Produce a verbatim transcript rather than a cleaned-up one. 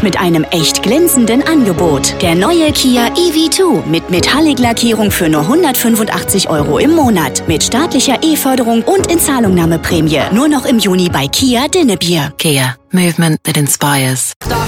Und mit einem echt glänzenden Angebot. Der neue Kia E V zwei mit Metallic-Lackierung für nur hundertfünfundachtzig Euro im Monat. Mit staatlicher E-Förderung und Inzahlungnahmeprämie. Nur noch im Juni bei Kia Dinnebier. Kia. Movement that inspires.